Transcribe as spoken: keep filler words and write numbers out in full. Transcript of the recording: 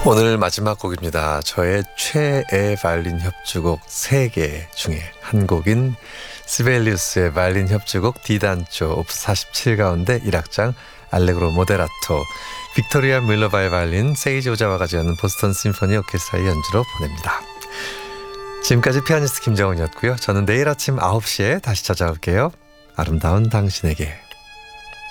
오늘 마지막 곡입니다. 저의 최애 바이올린 협주곡 세 개 중에 한 곡인 시벨리우스의 바이올린 협주곡 D단조 오프스 사십칠 가운데 일 악장 알레그로 모데라토, 빅토리아 밀러바의 바이올린, 세이지 오자와가 지어낸 보스턴 심포니 오케스트라의 연주로 보냅니다. 지금까지 피아니스트 김정은이었고요. 저는 내일 아침 아홉 시에 다시 찾아올게요. 아름다운 당신에게.